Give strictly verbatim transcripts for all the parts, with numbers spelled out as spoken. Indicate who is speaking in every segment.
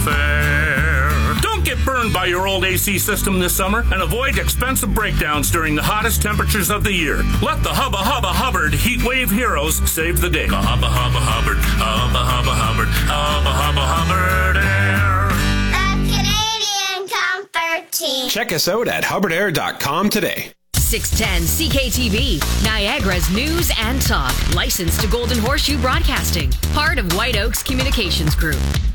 Speaker 1: Fair. Don't get burned by your old A C system this summer and avoid expensive breakdowns during the hottest temperatures of the year. Let the Hubba Hubba Hubbard Heat Wave Heroes save the day. Hubba Hubba Hubbard, Hubba Hubba Hubbard, Hubba Hubba Hubbard Air.
Speaker 2: The Canadian Comfort Team.
Speaker 3: Check us out at hubbard air dot com today.
Speaker 4: six ten C K T V, Niagara's news and talk. Licensed to Golden Horseshoe Broadcasting. Part of White Oaks Communications Group.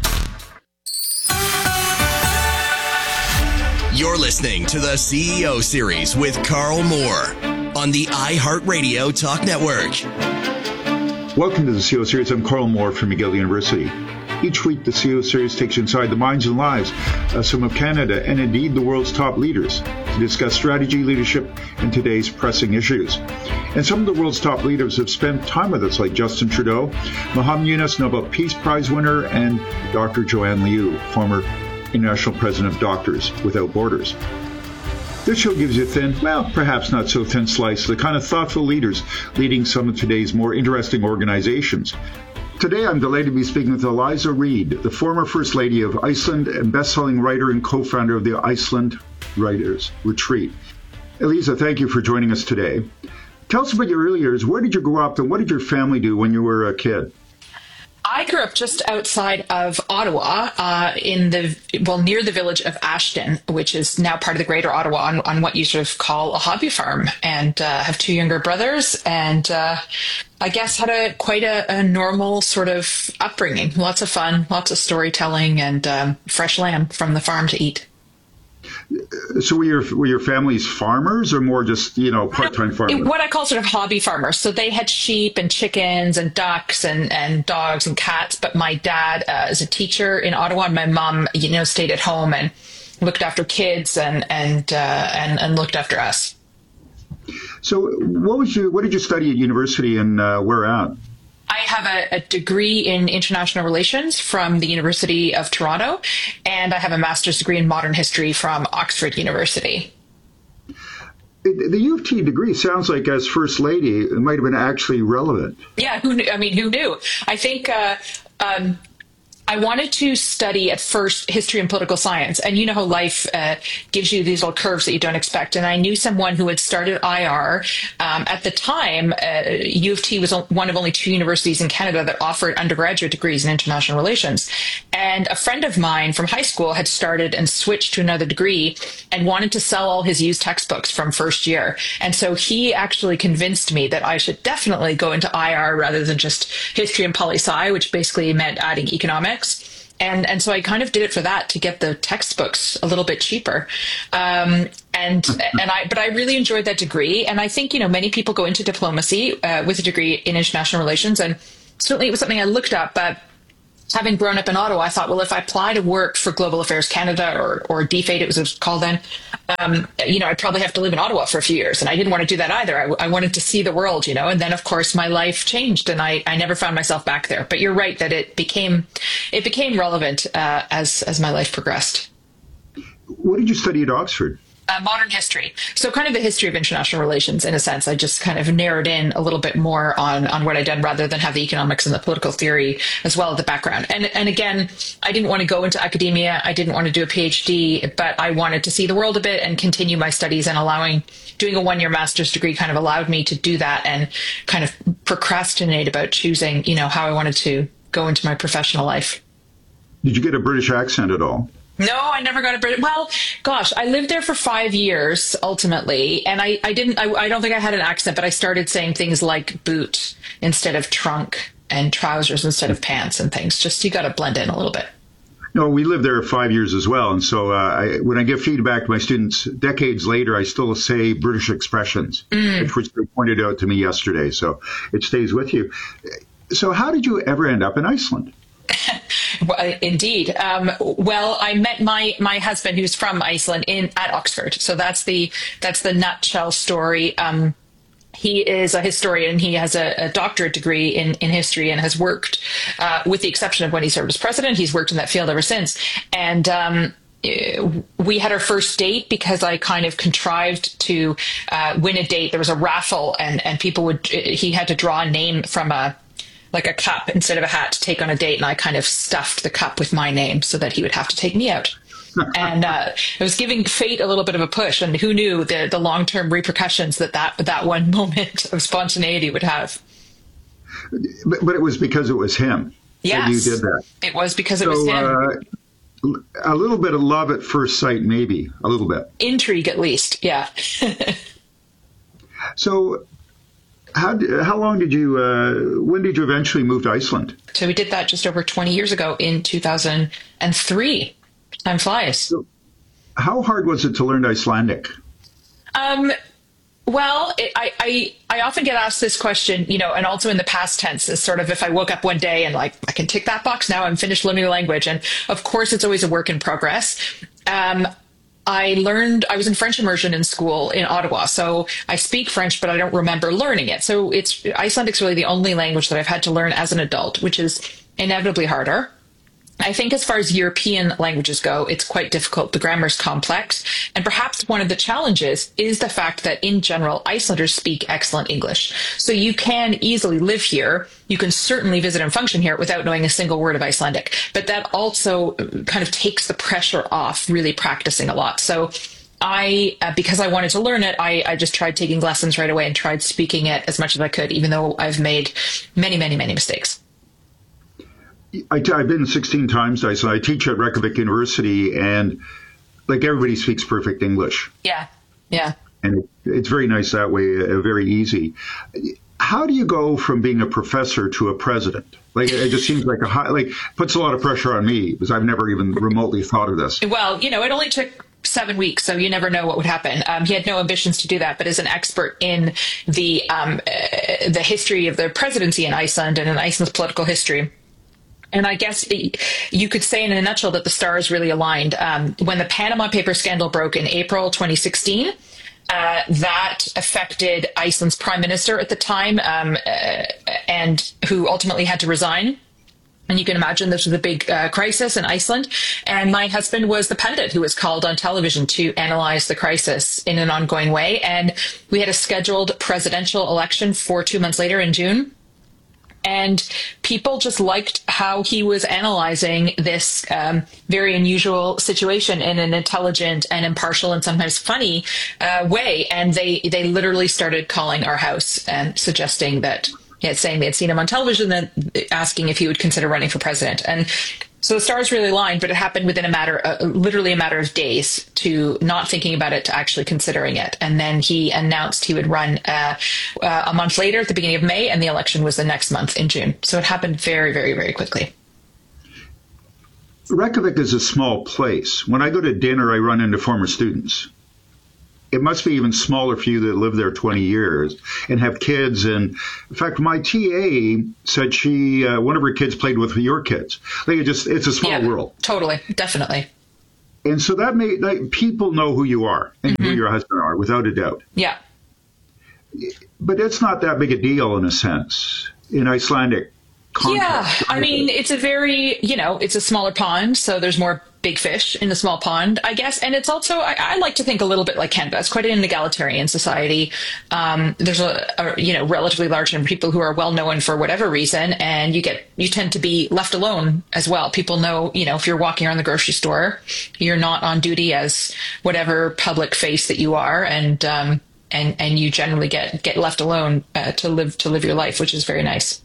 Speaker 5: You're listening to the C E O Series with Carl Moore on the iHeartRadio Talk Network.
Speaker 6: Welcome to the C E O Series. I'm Carl Moore from McGill University. Each week, the C E O Series takes you inside the minds and lives of some of Canada and indeed the world's top leaders to discuss strategy, leadership, and today's pressing issues. And some of the world's top leaders have spent time with us, like Justin Trudeau, Muhammad Yunus, Nobel Peace Prize winner, and Doctor Joanne Liu, former International President of Doctors Without Borders. This show gives you a thin, well, perhaps not so thin slice of the kind of thoughtful leaders leading some of today's more interesting organizations. Today, I'm delighted to be speaking with Eliza Reid, the former First Lady of Iceland and best-selling writer and co-founder of the Iceland Writers Retreat. Eliza, thank you for joining us today. Tell us about your early years. Where did you grow up, and what did your family do when you were a kid?
Speaker 7: I grew up just outside of Ottawa, uh, in the well near the village of Ashton, which is now part of the Greater Ottawa, on, on what you sort of call a hobby farm, and uh, have two younger brothers, and uh, I guess had a quite a, a normal sort of upbringing. Lots of fun, lots of storytelling, and um, fresh lamb from the farm to eat.
Speaker 6: So were your were your families farmers, or more just, you know, part-time farmers?
Speaker 7: What I call sort of hobby farmers. So they had sheep and chickens and ducks and, and dogs and cats. But my dad uh, is a teacher in Ottawa, and my mom, you know, stayed at home and looked after kids and and uh, and, and looked after us.
Speaker 6: So what was you? What did you study at university, and uh, where at?
Speaker 7: I have a, a degree in international relations from the University of Toronto, and I have a master's degree in modern history from Oxford University.
Speaker 6: The U of T degree sounds like, as First Lady, it might have been actually relevant.
Speaker 7: Yeah, who knew? I mean, who knew? I think uh, um, I wanted to study at first history and political science. And you know how life uh, gives you these little curves that you don't expect. And I knew someone who had started I R. Um, at the time, uh, U of T was one of only two universities in Canada that offered undergraduate degrees in international relations. And a friend of mine from high school had started and switched to another degree and wanted to sell all his used textbooks from first year. And so he actually convinced me that I should definitely go into I R rather than just history and poli-sci, which basically meant adding economics. And and so I kind of did it for that, to get the textbooks a little bit cheaper. Um, and and I but I really enjoyed that degree. And I think, you know, many people go into diplomacy uh, with a degree in international relations. And certainly it was something I looked up. But having grown up in Ottawa, I thought, well, if I apply to work for Global Affairs Canada, or, or D F A T, it was called then, um, you know, I'd probably have to live in Ottawa for a few years. And I didn't want to do that either. I, I wanted to see the world, you know, and then, of course, my life changed, and I, I never found myself back there. But you're right that it became it became relevant uh, as, as my life progressed.
Speaker 6: What did you study at Oxford?
Speaker 7: Uh, modern history. So kind of the history of international relations, in a sense. I just kind of narrowed in a little bit more on, on what I did, rather than have the economics and the political theory as well as the background. And and again, I didn't want to go into academia. I didn't want to do a PhD, but I wanted to see the world a bit and continue my studies, and allowing, doing a one-year master's degree kind of allowed me to do that and kind of procrastinate about choosing, you know, how I wanted to go into my professional life.
Speaker 6: Did you get a British accent at all?
Speaker 7: No, I never got a British. Well, gosh, I lived there for five years ultimately, and I, I didn't. I, I don't think I had an accent, but I started saying things like boot instead of trunk, and trousers instead of pants, and things. Just, you got to blend in a little bit.
Speaker 6: No, we lived there five years as well, and so uh, I, when I give feedback to my students decades later, I still say British expressions, mm. which they pointed out to me yesterday. So it stays with you. So how did you ever end up in Iceland?
Speaker 7: Well, indeed. Um, well, I met my my husband, who's from Iceland, in at Oxford. So that's the that's the nutshell story. Um, he is a historian. He has a, a doctorate degree in, in history, and has worked, uh, with the exception of when he served as president, he's worked in that field ever since. And um, we had our first date because I kind of contrived to uh, win a date. There was a raffle, and, and people would, he had to draw a name from a like a cup instead of a hat to take on a date, and I kind of stuffed the cup with my name so that he would have to take me out. And uh, it was giving fate a little bit of a push, and who knew the the long term repercussions that, that that one moment of spontaneity would have.
Speaker 6: But, but it was because it was him.
Speaker 7: Yes,
Speaker 6: that you did that.
Speaker 7: It was because it
Speaker 6: so,
Speaker 7: was him.
Speaker 6: Uh, a little bit of love at first sight, maybe a little bit.
Speaker 7: Intrigue, at least, yeah.
Speaker 6: So, how how long did you? Uh, when did you eventually move to Iceland?
Speaker 7: So we did that just over twenty years ago in two thousand three. Time flies.
Speaker 6: So how hard was it to learn Icelandic?
Speaker 7: Um. Well, it, I, I I often get asked this question, you know, and also in the past tense, is sort of if I woke up one day and like I can tick that box now, I'm finished learning the language, and of course it's always a work in progress. Um. I learned, I was in French immersion in school in Ottawa, so I speak French, but I don't remember learning it. So it's Icelandic's really the only language that I've had to learn as an adult, which is inevitably harder. I think as far as European languages go, it's quite difficult. The grammar is complex. And perhaps one of the challenges is the fact that in general, Icelanders speak excellent English. So you can easily live here. You can certainly visit and function here without knowing a single word of Icelandic. But that also kind of takes the pressure off really practicing a lot. So I, uh, because I wanted to learn it, I, I just tried taking lessons right away and tried speaking it as much as I could, even though I've made many, many, many mistakes.
Speaker 6: I, I've been sixteen times to Iceland. I teach at Reykjavik University, and like everybody speaks perfect English.
Speaker 7: Yeah, yeah.
Speaker 6: And it, it's very nice that way, uh, very easy. How do you go from being a professor to a president? Like, it just seems like a high, like puts a lot of pressure on me because I've never even remotely thought of this.
Speaker 7: Well, you know, it only took seven weeks, so you never know what would happen. Um, he had no ambitions to do that, but as an expert in the um, uh, the history of the presidency in Iceland and in Iceland's political history, and I guess you could say in a nutshell that the stars really aligned. Um, when the Panama Papers scandal broke in April twenty sixteen, uh, that affected Iceland's prime minister at the time, um, uh, and who ultimately had to resign. And you can imagine this was a big uh, crisis in Iceland. And my husband was the pundit who was called on television to analyze the crisis in an ongoing way. And we had a scheduled presidential election for two months later in June. And people just liked how he was analyzing this um, very unusual situation in an intelligent and impartial and sometimes funny uh, way. And they, they literally started calling our house and suggesting that, yeah, saying they had seen him on television, then asking if he would consider running for president. And so the stars really aligned, but it happened within a matter, uh, literally a matter of days, to not thinking about it to actually considering it. And then he announced he would run uh, uh, a month later at the beginning of May, and the election was the next month in June. So it happened very, very, very quickly.
Speaker 6: Reykjavik is a small place. When I go to dinner, I run into former students. It must be even smaller for you that live there twenty years and have kids. And in fact, my T A said she, uh, one of her kids played with your kids. Like it just, it's a small
Speaker 7: Yeah,
Speaker 6: world.
Speaker 7: Totally. Definitely.
Speaker 6: And so that made, like, people know who you are and mm-hmm. who your husband are, without a doubt.
Speaker 7: Yeah.
Speaker 6: But it's not that big a deal in a sense in Icelandic context.
Speaker 7: Yeah. I mean, it's a very, you know, it's a smaller pond, so there's more big fish in the small pond, I guess. And it's also, I, I like to think a little bit like Canada. It's quite an egalitarian society. Um, there's a, a, you know, relatively large number of people who are well known for whatever reason. And you get, you tend to be left alone as well. People know, you know, if you're walking around the grocery store, you're not on duty as whatever public face that you are. And, um, and, and you generally get, get left alone uh, to live, to live your life, which is very nice.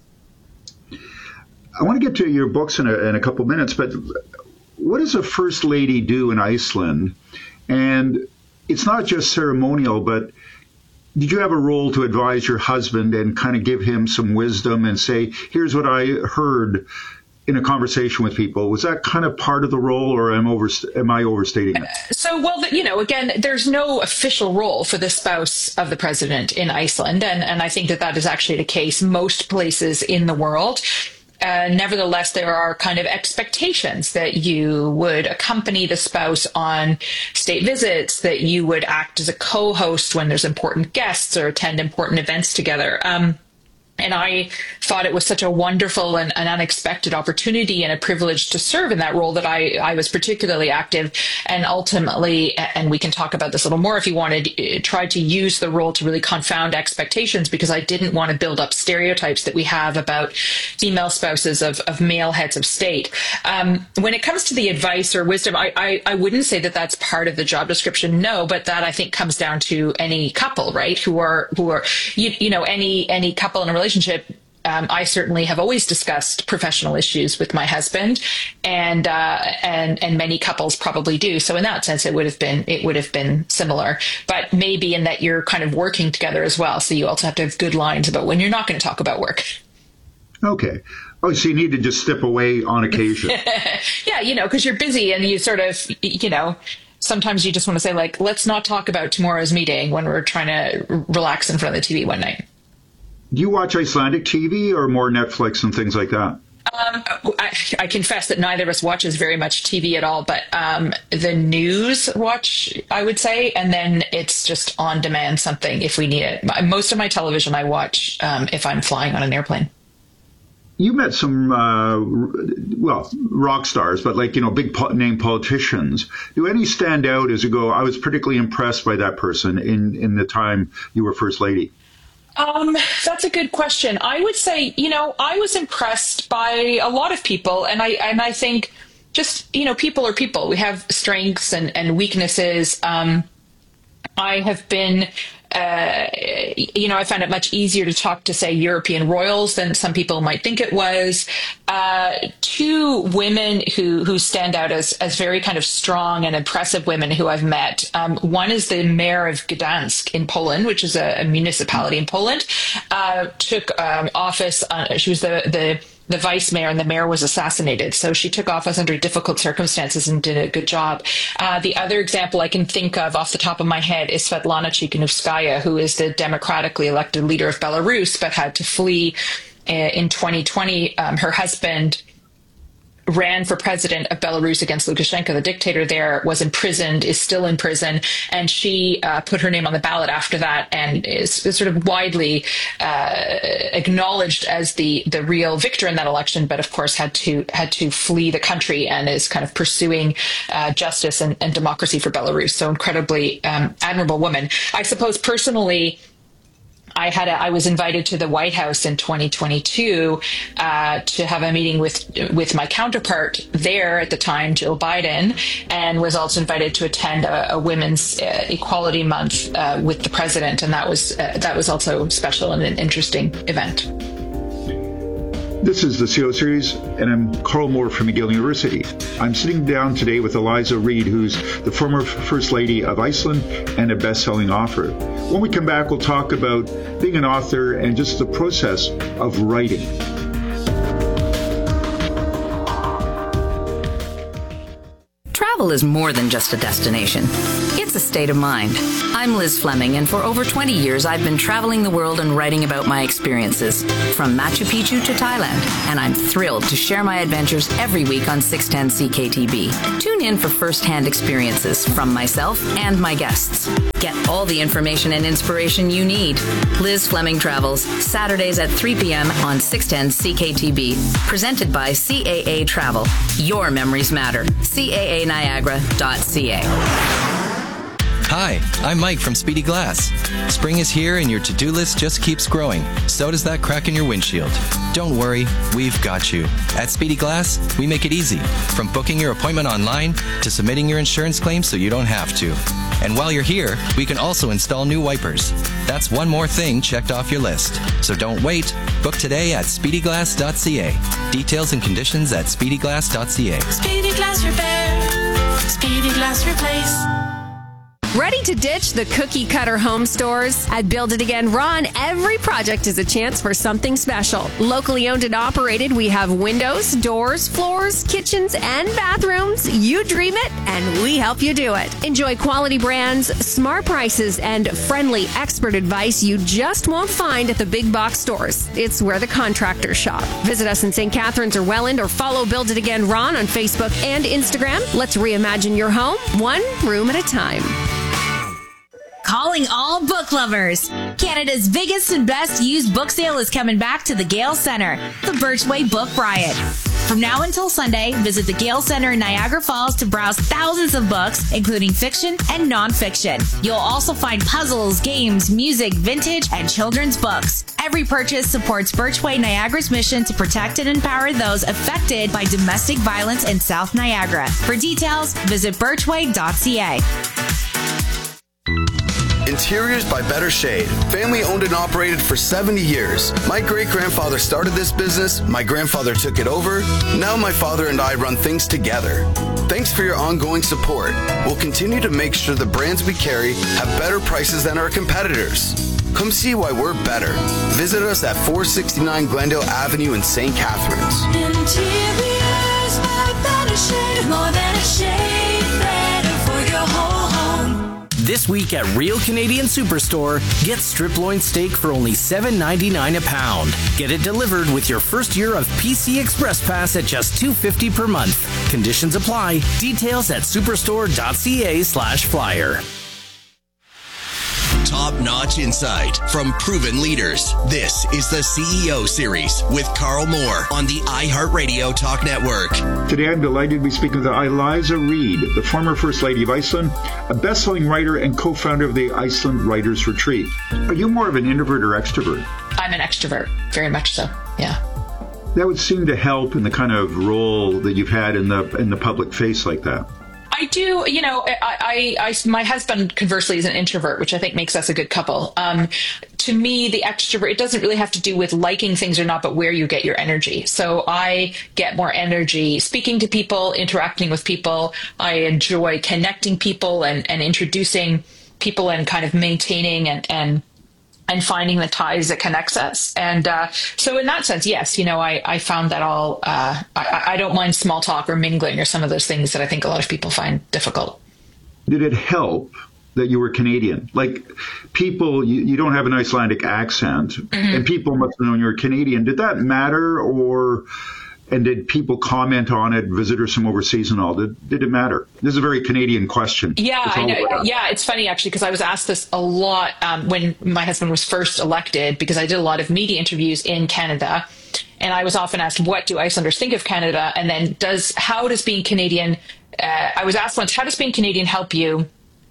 Speaker 6: I want to get to your books in a, in a couple minutes, but what does a first lady do in Iceland? And it's not just ceremonial, but did you have a role to advise your husband and kind of give him some wisdom and say, here's what I heard in a conversation with people? Was that kind of part of the role, or am, over, am I overstating it?
Speaker 7: So, well, you know, again, there's no official role for the spouse of the president in Iceland. And, and I think that that is actually the case most places in the world. Uh, nevertheless, there are kind of expectations that you would accompany the spouse on state visits, that you would act as a co-host when there's important guests or attend important events together. Um, And I thought it was such a wonderful and an unexpected opportunity and a privilege to serve in that role that I, I was particularly active, and ultimately, and we can talk about this a little more if you wanted, tried to use the role to really confound expectations, because I didn't want to build up stereotypes that we have about female spouses of, of male heads of state. Um, when it comes to the advice or wisdom, I, I, I wouldn't say that that's part of the job description, no, but that I think comes down to any couple, right, who are, who are you, you know, any, any couple in a relationship. Um, I certainly have always discussed professional issues with my husband, and uh, and and many couples probably do. So in that sense, it would have been it would have been similar, but maybe in that you're kind of working together as well. So you also have to have good lines about when you're not going to talk about work.
Speaker 6: Okay. Oh, so you need to just step away on occasion.
Speaker 7: Yeah, you know, because you're busy and you sort of, you know. Sometimes you just want to say, like, let's not talk about tomorrow's meeting when we're trying to relax in front of the T V one night.
Speaker 6: Do you watch Icelandic T V or more Netflix and things like that?
Speaker 7: Um, I, I confess that neither of us watches very much T V at all, but um, the news watch, I would say, and then it's just on demand something if we need it. Most of my television I watch um, if I'm flying on an airplane.
Speaker 6: You met some, uh, well, rock stars, but like, you know, big po- name politicians. Do any stand out as you go, I was particularly impressed by that person in, in the time you were First Lady?
Speaker 7: Um, that's a good question. I would say, you know, I was impressed by a lot of people, and I and I think just, you know, people are people. We have strengths and, and weaknesses. Um, I have been, uh, you know, I found it much easier to talk to, say, European royals than some people might think it was. Uh, two women who, who stand out as, as very kind of strong and impressive women who I've met. Um, one is the mayor of Gdansk in Poland, which is a, a municipality in Poland, uh, took um, office. Uh, she was the, the the vice mayor, and the mayor was assassinated. So she took office under difficult circumstances and did a good job. Uh, the other example I can think of off the top of my head is Svetlana Tikhanovskaya, who is the democratically elected leader of Belarus, but had to flee uh, in twenty twenty. Um, her husband ran for president of Belarus against Lukashenko, the dictator there, was imprisoned, is still in prison, and she uh, put her name on the ballot after that, and is, is sort of widely uh, acknowledged as the the real victor in that election, but of course had to had to flee the country and is kind of pursuing uh, justice and, and democracy for Belarus. So incredibly um, admirable woman. I suppose personally, I had a, I was invited to the White House in twenty twenty-two uh, to have a meeting with with my counterpart there at the time, Jill Biden, and was also invited to attend a, a Women's uh, Equality Month uh, with the president, and that was uh, that was also special and an interesting event.
Speaker 6: This is the C O Series, and I'm Carl Moore from McGill University. I'm sitting down today with Eliza Reid, who's the former First Lady of Iceland and a best-selling author. When we come back, we'll talk about being an author and just the process of writing.
Speaker 8: Travel is more than just a destination. It's a state of mind. I'm Liz Fleming, and for over twenty years, I've been traveling the world and writing about my experiences, from Machu Picchu to Thailand, and I'm thrilled to share my adventures every week on six ten C K T B. Tune in for first-hand experiences from myself and my guests. Get all the information and inspiration you need. Liz Fleming Travels, Saturdays at three p.m. on six ten C K T B. Presented by C A A Travel. Your memories matter. C A A Niagara dot C A.
Speaker 9: Hi, I'm Mike from Speedy Glass. Spring is here and your to-do list just keeps growing. So does that crack in your windshield. Don't worry, we've got you. At Speedy Glass, we make it easy. From booking your appointment online to submitting your insurance claim so you don't have to. And while you're here, we can also install new wipers. That's one more thing checked off your list. So don't wait. Book today at speedy glass dot c a. Details and conditions at speedy glass dot c a.
Speaker 10: Speedy Glass Repair. Speedy Glass Replace.
Speaker 11: Ready to ditch the cookie cutter home stores? At Build It Again Ron, every project is a chance for something special. Locally owned and operated, we have windows, doors, floors, kitchens, and bathrooms. You dream it, and we help you do it. Enjoy quality brands, smart prices, and friendly expert advice you just won't find at the big box stores. It's where the contractors shop. Visit us in Saint Catharines or Welland, or follow Build It Again Ron on Facebook and Instagram. Let's reimagine your home, one room at a time.
Speaker 12: calling all book lovers. Canada's biggest and best used book sale is coming back to the Gale Centre, the Birchway Book Riot. From now until Sunday, visit the Gale Centre in Niagara Falls to browse thousands of books, including fiction and nonfiction. You'll also find puzzles, games, music, vintage, and children's books. Every purchase supports Birchway Niagara's mission to protect and empower those affected by domestic violence in South Niagara. For details, visit birchway dot c a.
Speaker 13: Interiors by Better Shade. Family owned and operated for seventy years. My great-grandfather started this business, my grandfather took it over, now my father and I run things together. Thanks for your ongoing support. We'll continue to make sure the brands we carry have better prices than our competitors. Come see why we're better. Visit us at four sixty-nine Glendale Avenue in Saint Catharines.
Speaker 10: Interiors by Better Shade. More than a shade, better for your whole home.
Speaker 14: This week at Real Canadian Superstore, get strip loin steak for only seven ninety-nine a pound. Get it delivered with your first year of P C Express Pass at just two fifty per month. Conditions apply. Details at superstore dot c a slash flyer.
Speaker 5: Top-notch insight from proven leaders. This is the C E O Series with Carl Moore on the iHeartRadio Talk Network.
Speaker 6: Today I'm delighted to be speaking with Eliza Reid, the former First Lady of Iceland, a best-selling writer and co-founder of the Iceland Writers Retreat. Are you more of an introvert or extrovert?
Speaker 7: I'm an extrovert, very much so, yeah.
Speaker 6: That would seem to help in the kind of role that you've had in the in the public face like that.
Speaker 7: I do, you know, I, I, I, my husband conversely is an introvert, which I think makes us a good couple. Um, to me, the extrovert, it doesn't really have to do with liking things or not, but where you get your energy. So I get more energy speaking to people, interacting with people. I enjoy connecting people and, and introducing people and kind of maintaining and, and and finding the ties that connects us. And uh, so in that sense, yes, you know, I, I found that all, uh, I, I don't mind small talk or mingling or some of those things that I think a lot of people find difficult.
Speaker 6: Did it help that you were Canadian? Like people, you, you don't have an Icelandic accent, mm-hmm. and people must have known you were Canadian. Did that matter, or... And did people comment on it, visitors from overseas and all? Did, did it matter? This is a very Canadian question.
Speaker 7: Yeah, I know. Yeah, it's funny, actually, because I was asked this a lot um, when my husband was first elected, because I did a lot of media interviews in Canada. And I was often asked, what do Icelanders think of Canada? And then does how does being Canadian, uh, I was asked once, how does being Canadian help you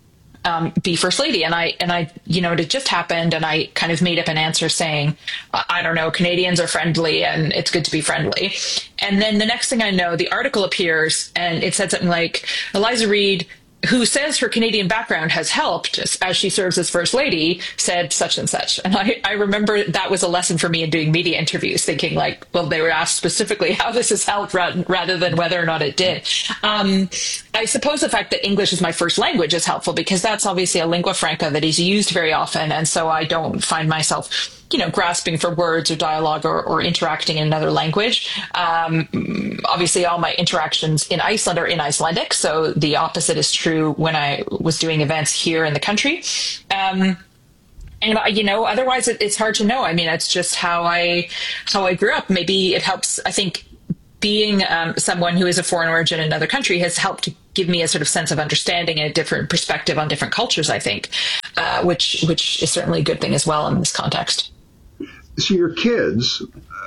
Speaker 7: Um, be First Lady? And I, and I, you know, it had just happened, and I kind of made up an answer saying, I don't know, Canadians are friendly and it's good to be friendly. And then the next thing I know, the article appears and it said something like, Eliza Reid, who says her Canadian background has helped as she serves as First Lady, said such and such. And I, I remember that was a lesson for me in doing media interviews, thinking like, well, they were asked specifically how this has helped rather than whether or not it did. Um, I suppose the fact that English is my first language is helpful, because that's obviously a lingua franca that is used very often. And so I don't find myself, you know, grasping for words or dialogue or, or interacting in another language. Um, obviously, all my interactions in Iceland are in Icelandic, so the opposite is true when I was doing events here in the country. Um, and, you know, otherwise it, it's hard to know. I mean, it's just how I, how I grew up. Maybe it helps, I think, being um, someone who is a foreign origin in another country has helped to give me a sort of sense of understanding and a different perspective on different cultures, I think, uh, which which is certainly a good thing as well in this context.
Speaker 6: So your kids,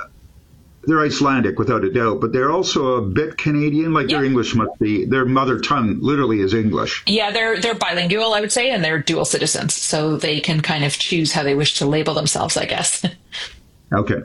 Speaker 6: they're Icelandic without a doubt, but they're also a bit Canadian, like yeah. Their English must be, their mother tongue literally is English.
Speaker 7: Yeah, they're they're bilingual, I would say, and they're dual citizens, so they can kind of choose how they wish to label themselves, I guess.
Speaker 6: Okay.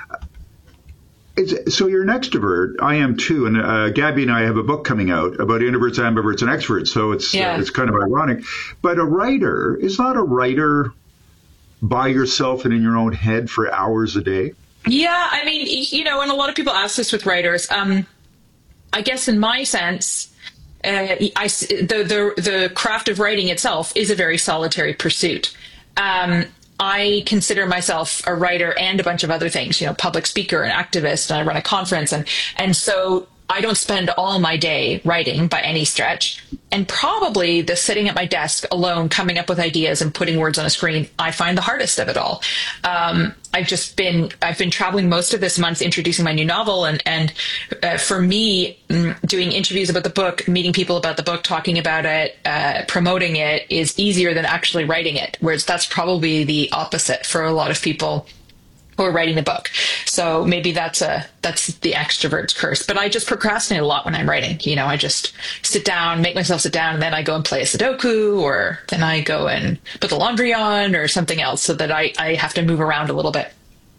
Speaker 6: It's, so you're an extrovert. I am too. And uh, Gabby and I have a book coming out about introverts, ambiverts, and extroverts. So it's
Speaker 7: yeah.
Speaker 6: uh, it's kind of ironic. But a writer is not a writer by yourself and in your own head for hours a day.
Speaker 7: Yeah, I mean, you know, and a lot of people ask this with writers. Um, I guess in my sense, uh, I, the, the the craft of writing itself is a very solitary pursuit. Um, I consider myself a writer and a bunch of other things, you know, public speaker and activist, and I run a conference. And, and so I don't spend all my day writing by any stretch. And probably the sitting at my desk alone, coming up with ideas and putting words on a screen, I find the hardest of it all. Um, I've just been, I've been traveling most of this month introducing my new novel. And, and uh, for me, doing interviews about the book, meeting people about the book, talking about it, uh, promoting it is easier than actually writing it. Whereas that's probably the opposite for a lot of people who are writing the book. So maybe that's a that's the extrovert's curse. But I just procrastinate a lot when I'm writing. You know, I just sit down, make myself sit down, and then I go and play a Sudoku, or then I go and put the laundry on or something else, so that I, I have to move around a little bit.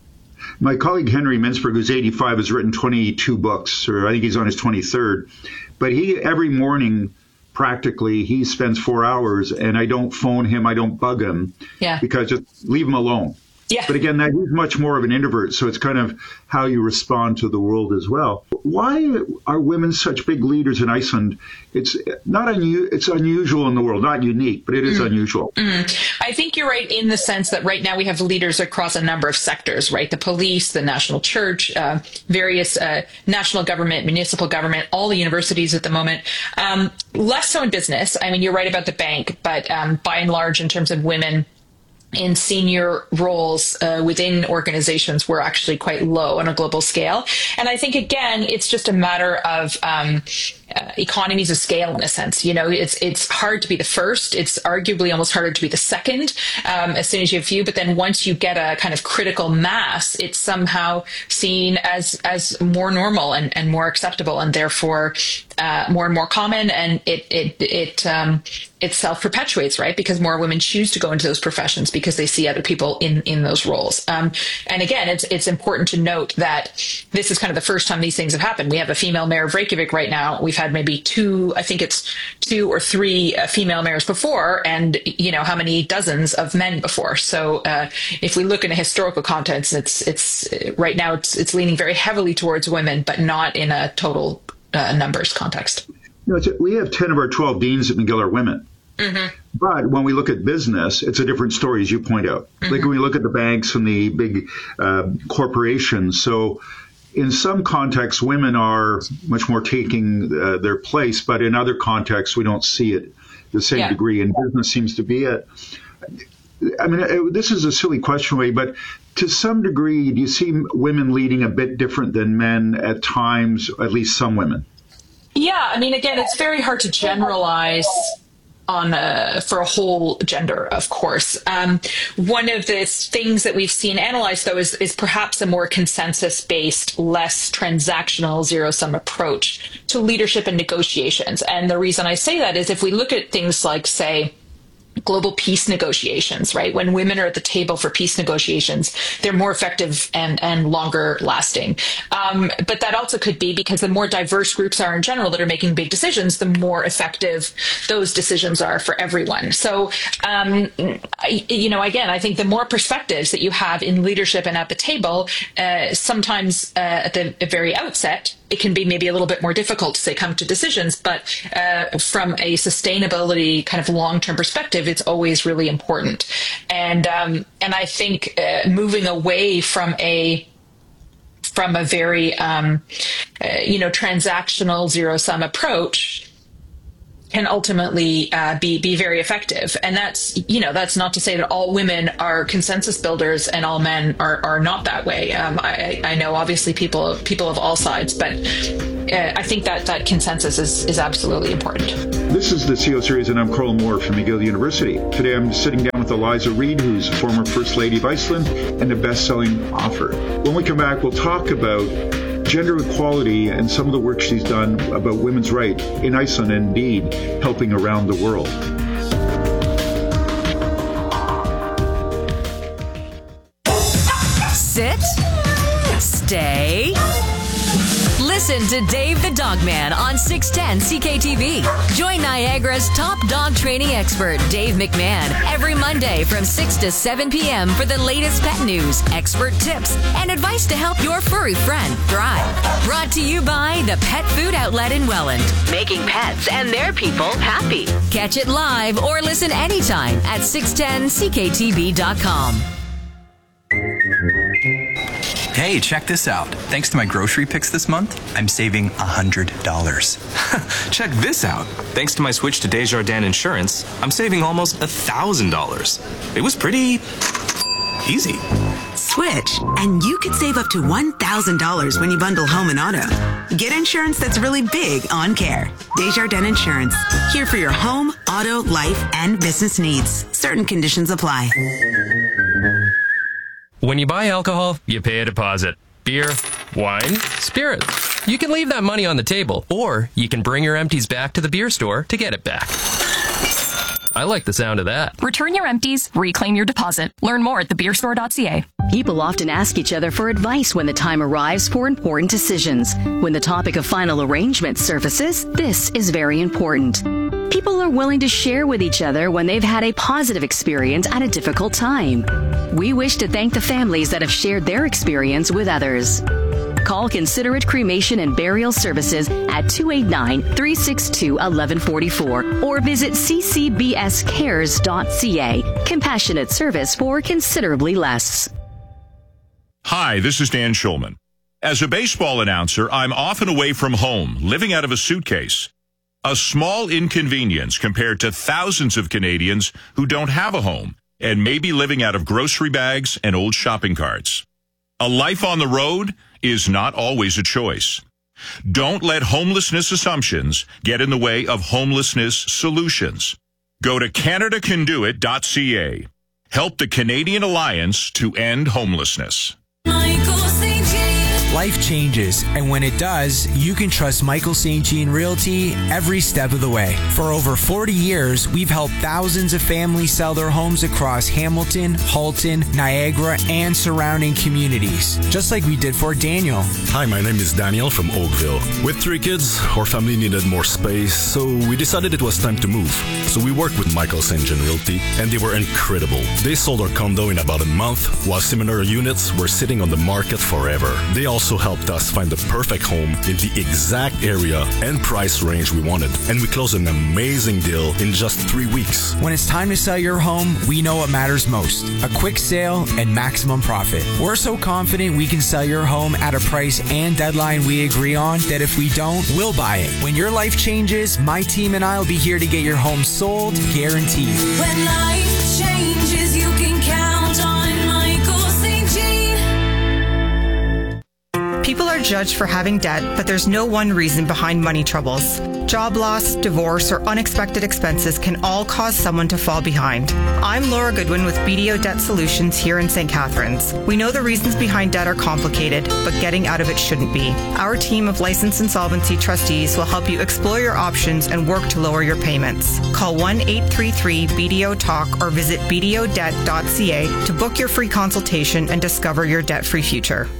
Speaker 6: My colleague Henry Mintzberg, who's eighty-five, has written twenty-two books, or I think he's on his twenty-third. But he, every morning, practically, he spends four hours, and I don't phone him, I don't bug him,
Speaker 7: yeah.
Speaker 6: because just leave him alone.
Speaker 7: Yeah.
Speaker 6: But again, that he's much more of an introvert, so it's kind of how you respond to the world as well. Why are women such big leaders in Iceland? It's not unu- It's unusual in the world, not unique, but it is mm. unusual.
Speaker 7: Mm. I think you're right in the sense that right now we have leaders across a number of sectors, right? The police, the national church, uh, various uh, national government, municipal government, all the universities at the moment. Um, less so in business. I mean, you're right about the bank, but um, by and large, in terms of women in senior roles uh, within organizations, we're actually quite low on a global scale. And I think, again, it's just a matter of um, uh, economies of scale in a sense. You know, it's it's hard to be the first. It's arguably almost harder to be the second um, as soon as you have few. But then once you get a kind of critical mass, it's somehow seen as as more normal and, and more acceptable, and therefore uh, more and more common. And it it it um, it self-perpetuates, right? Because more women choose to go into those professions because they see other people in, in those roles. Um, and again, it's it's important to note that this is kind of the first time these things have happened. We have a female mayor of Reykjavik right now. We've had maybe two, I think it's two or three uh, female mayors before, and you know how many dozens of men before. So uh, if we look in a historical context, it's it's right now it's it's leaning very heavily towards women, but not in a total uh, numbers context.
Speaker 6: You know, it's a, we have ten of our twelve deans at McGill are women.
Speaker 7: Mm-hmm.
Speaker 6: But when we look at business, it's a different story, as you point out. Mm-hmm. Like when we look at the banks and the big uh, corporations. So in some contexts, women are much more taking uh, their place, but in other contexts, we don't see it the same yeah. degree. And business seems to be it. I mean, it, this is a silly question, Ray, but to some degree, do you see women leading a bit different than men at times, at least some women?
Speaker 7: Yeah, I mean, again, it's very hard to generalize on a, for a whole gender, of course. Um, one of the things that we've seen analyzed, though, is, is perhaps a more consensus-based, less transactional zero-sum approach to leadership and negotiations. And the reason I say that is if we look at things like, say, global peace negotiations, right? When women are at the table for peace negotiations, they're more effective and, and longer lasting. Um, but that also could be because the more diverse groups are in general that are making big decisions, the more effective those decisions are for everyone. So, um, I, you know, again, I think the more perspectives that you have in leadership and at the table, uh, sometimes uh, at the very outset, it can be maybe a little bit more difficult to say come to decisions, but uh, from a sustainability kind of long-term perspective, it's always really important. And um, and I think uh, moving away from a from a very um, uh, you know transactional zero-sum approach can ultimately uh, be be very effective. And that's, you know, that's not to say that all women are consensus builders and all men are, are not that way. Um, I, I know obviously people people of all sides, but uh, I think that that consensus is, is absolutely important.
Speaker 6: This is the C E O Series, and I'm Carl Moore from McGill University. Today I'm sitting down with Eliza Reid, who's former First Lady of Iceland and a best-selling author. When we come back, we'll talk about gender equality and some of the work she's done about women's rights in Iceland and indeed helping around the world.
Speaker 4: Sit. Stay. Listen to Dave the Dog Man on six ten C K T V. Join Niagara's top dog training expert, Dave McMahon, every Monday from six to seven p.m. for the latest pet news, expert tips, and advice to help your furry friend thrive. Brought to you by the Pet Food Outlet in Welland, making pets and their people happy. Catch it live or listen anytime at six ten C K T V dot com.
Speaker 15: Hey, check this out. Thanks to my grocery picks this month, I'm saving one hundred dollars.
Speaker 16: Check this out. Thanks to my switch to Desjardins Insurance, I'm saving almost one thousand dollars. It was pretty easy.
Speaker 17: Switch, and you could save up to one thousand dollars when you bundle home and auto. Get insurance that's really big on care. Desjardins Insurance, here for your home, auto, life, and business needs. Certain conditions apply.
Speaker 18: When you buy alcohol, you pay a deposit. Beer, wine, spirits. You can leave that money on the table, or you can bring your empties back to the beer store to get it back. I like the sound of that.
Speaker 19: Return your empties, reclaim your deposit. Learn more at the beer store dot c a.
Speaker 8: People often ask each other for advice when the time arrives for important decisions. When the topic of final arrangement surfaces, this is very important. People are willing to share with each other when they've had a positive experience at a difficult time. We wish to thank the families that have shared their experience with others. Call Considerate Cremation and Burial Services at two eight nine, three six two, one one four four or visit c c b s cares dot c a. Compassionate service for considerably less.
Speaker 20: Hi, this is Dan Schulman. As a baseball announcer, I'm often away from home, living out of a suitcase. A small inconvenience compared to thousands of Canadians who don't have a home and may be living out of grocery bags and old shopping carts. A life on the road is not always a choice. Don't let homelessness assumptions get in the way of homelessness solutions. Go to canada can do it dot c a. Help the Canadian Alliance to End Homelessness.
Speaker 21: Life changes, and when it does, you can trust Michael Saint Jean Realty every step of the way. For over forty years, we've helped thousands of families sell their homes across Hamilton, Halton, Niagara, and surrounding communities, just like we did for Daniel.
Speaker 22: Hi, my name is Daniel from Oakville. With three kids, our family needed more space, so we decided it was time to move. So we worked with Michael Saint Jean Realty, and they were incredible. They sold our condo in about a month, while similar units were sitting on the market forever. They also also helped us find the perfect home in the exact area and price range we wanted. And we closed an amazing deal in just three weeks.
Speaker 21: When it's time to sell your home, we know what matters most. A quick sale and maximum profit. We're so confident we can sell your home at a price and deadline we agree on that if we don't, we'll buy it. When your life changes, my team and I will be here to get your home sold, guaranteed.
Speaker 10: When life changes, you can count on Michael Saint Jean.
Speaker 23: People are judged for having debt, but there's no one reason behind money troubles. Job loss, divorce, or unexpected expenses can all cause someone to fall behind. I'm Laura Goodwin with B D O Debt Solutions here in Saint Catharines. We know the reasons behind debt are complicated, but getting out of it shouldn't be. Our team of licensed insolvency trustees will help you explore your options and work to lower your payments. Call one eight three three B D O talk or visit b d o debt dot c a to book your free consultation and discover your debt-free future.